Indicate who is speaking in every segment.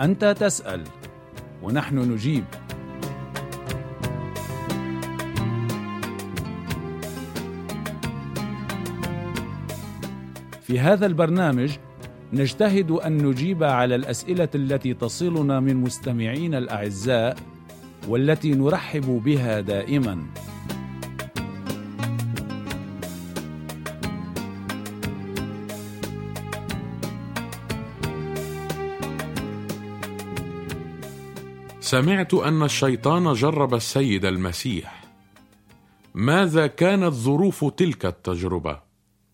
Speaker 1: أنت تسأل ونحن نجيب. في هذا البرنامج نجتهد أن نجيب على الأسئلة التي تصلنا من مستمعين الأعزاء والتي نرحب بها دائما.
Speaker 2: سمعت أن الشيطان جرب السيد المسيح. ماذا كانت ظروف تلك التجربة؟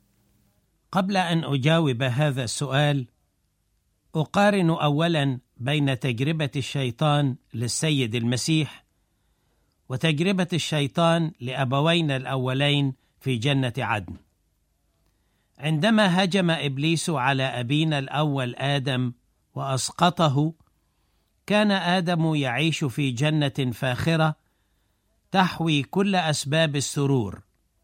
Speaker 3: قبل أن أجاوب هذا السؤال، أقارن أولاً بين تجربة الشيطان للسيد المسيح وتجربة الشيطان لأبوينا الأولين في جنة عدن. عندما هجم إبليس على أبينا الأول آدم وأسقطه، كان آدم يعيش في جنة فاخرة تحوي كل أسباب السرور،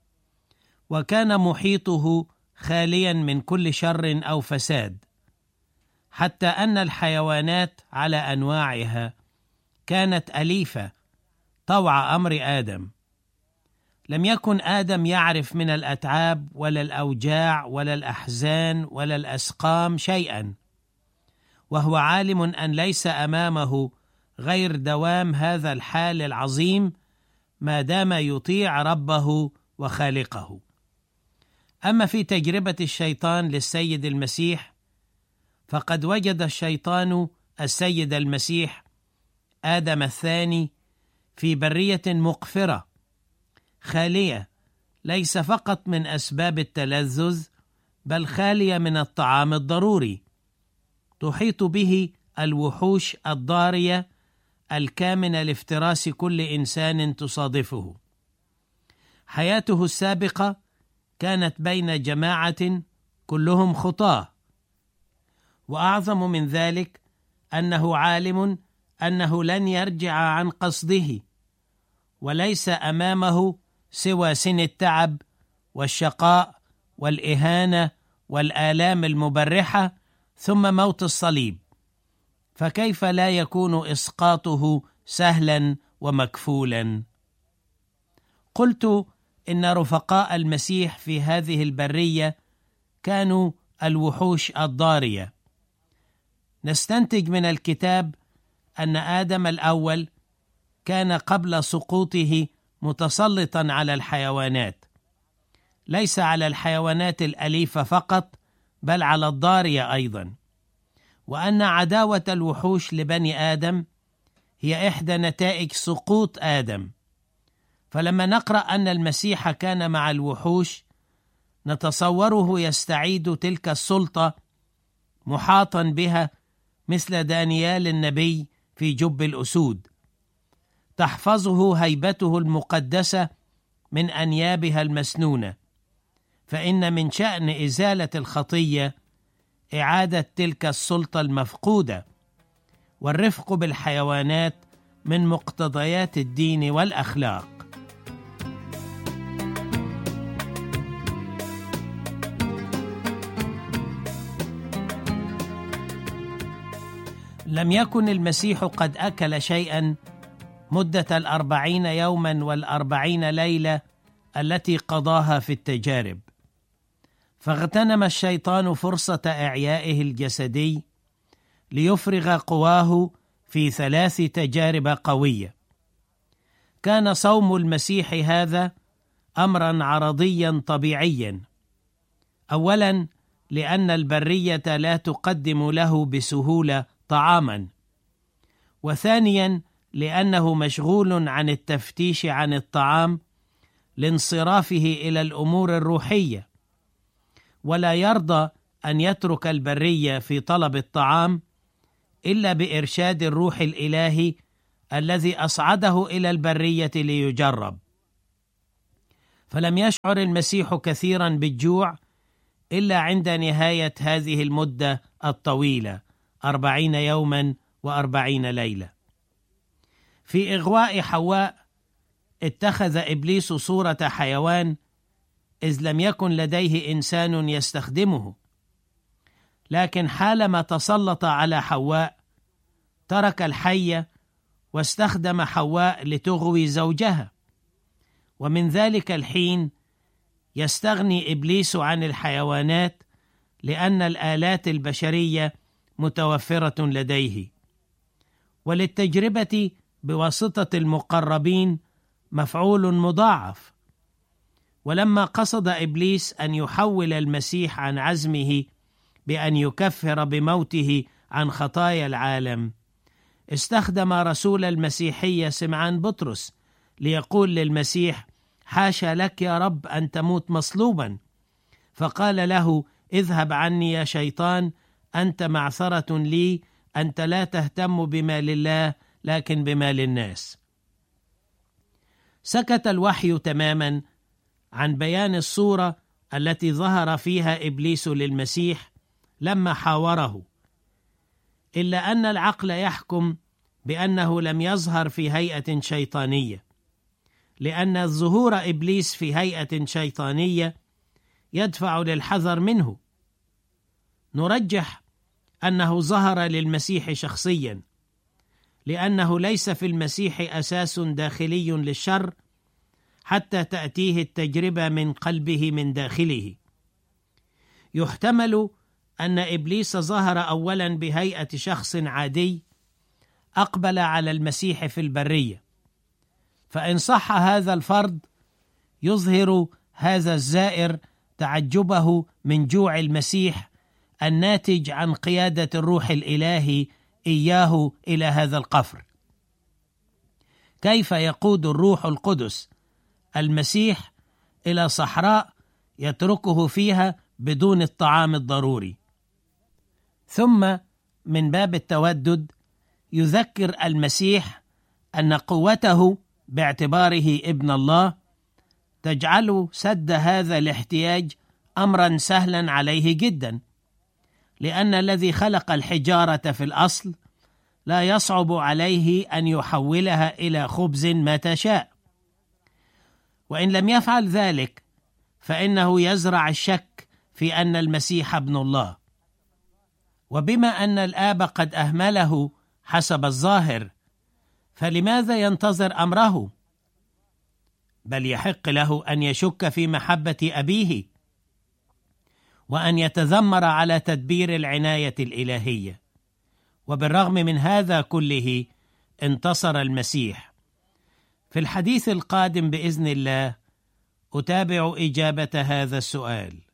Speaker 3: وكان محيطه خاليا من كل شر أو فساد، حتى أن الحيوانات على أنواعها كانت أليفة طوع أمر آدم. لم يكن آدم يعرف من الأتعاب ولا الأوجاع ولا الأحزان ولا الأسقام شيئا، وهو عالم أن ليس أمامه غير دوام هذا الحال العظيم ما دام يطيع ربه وخالقه. أما في تجربة الشيطان للسيد المسيح، فقد وجد الشيطان السيد المسيح آدم الثاني في برية مقفرة خالية، ليس فقط من أسباب التلذذ، بل خالية من الطعام الضروري، تحيط به الوحوش الضارية الكامنة لافتراس كل إنسان تصادفه. حياته السابقة كانت بين جماعة كلهم خطاة، وأعظم من ذلك أنه عالم أنه لن يرجع عن قصده، وليس أمامه سوى سن التعب والشقاء والإهانة والآلام المبرحة ثم موت الصليب. فكيف لا يكون إسقاطه سهلا ومكفولا؟ قلت إن رفقاء المسيح في هذه البرية كانوا الوحوش الضارية. نستنتج من الكتاب أن آدم الأول كان قبل سقوطه متسلطا على الحيوانات، ليس على الحيوانات الأليفة فقط، بل على الضارية أيضا، وأن عداوة الوحوش لبني آدم هي إحدى نتائج سقوط آدم. فلما نقرأ أن المسيح كان مع الوحوش، نتصوره يستعيد تلك السلطة محاطا بها مثل دانيال النبي في جب الأسود، تحفظه هيبته المقدسة من أنيابها المسنونة. فإن من شأن إزالة الخطية إعادة تلك السلطة المفقودة، والرفق بالحيوانات من مقتضيات الدين والأخلاق. لم يكن المسيح قد أكل شيئا مدة 40 يوما و40 ليلة التي قضاها في التجارب، فاغتنم الشيطان فرصة إعيائه الجسدي ليفرغ قواه في 3 تجارب قوية. كان صوم المسيح هذا أمرا عرضيا طبيعيا، أولا لأن البرية لا تقدم له بسهولة طعاما، وثانيا لأنه مشغول عن التفتيش عن الطعام لانصرافه إلى الأمور الروحية، ولا يرضى أن يترك البرية في طلب الطعام إلا بإرشاد الروح الإلهي الذي أصعده إلى البرية ليجرب. فلم يشعر المسيح كثيرا بالجوع إلا عند نهاية هذه المدة الطويلة 40 يوما و40 ليلة. في إغواء حواء اتخذ إبليس صورة حيوان، إذ لم يكن لديه إنسان يستخدمه، لكن حالما تسلط على حواء ترك الحية واستخدم حواء لتغوي زوجها، ومن ذلك الحين يستغني إبليس عن الحيوانات لأن الآلات البشرية متوفرة لديه. وللتجربة بواسطة المقربين مفعول مضاعف. ولما قصد إبليس أن يحول المسيح عن عزمه بأن يكفر بموته عن خطايا العالم، استخدم رسول المسيحية سمعان بطرس ليقول للمسيح: حاشا لك يا رب أن تموت مصلوبا. فقال له: اذهب عني يا شيطان، أنت معثرة لي، أنت لا تهتم بمال الله لكن بمال الناس. سكت الوحي تماما عن بيان الصورة التي ظهر فيها إبليس للمسيح لما حاوره، إلا أن العقل يحكم بأنه لم يظهر في هيئة شيطانية، لأن ظهور إبليس في هيئة شيطانية يدفع للحذر منه. نرجح أنه ظهر للمسيح شخصيا، لأنه ليس في المسيح أساس داخلي للشر حتى تأتيه التجربة من قلبه من داخله. يحتمل أن إبليس ظهر أولا بهيئة شخص عادي أقبل على المسيح في البرية، فإن صح هذا الفرض يظهر هذا الزائر تعجبه من جوع المسيح الناتج عن قيادة الروح الإلهي إياه إلى هذا القفر. كيف يقود الروح القدس المسيح إلى صحراء يتركه فيها بدون الطعام الضروري؟ ثم من باب التودد يذكر المسيح أن قوته باعتباره ابن الله تجعل سد هذا الاحتياج أمرا سهلا عليه جدا، لأن الذي خلق الحجارة في الأصل لا يصعب عليه أن يحولها إلى خبز متى شاء. وإن لم يفعل ذلك فإنه يزرع الشك في أن المسيح ابن الله. وبما أن الآب قد أهمله حسب الظاهر، فلماذا ينتظر أمره؟ بل يحق له أن يشك في محبة أبيه وأن يتذمر على تدبير العناية الإلهية. وبالرغم من هذا كله انتصر المسيح. في الحديث القادم بإذن الله أتابع إجابة هذا السؤال.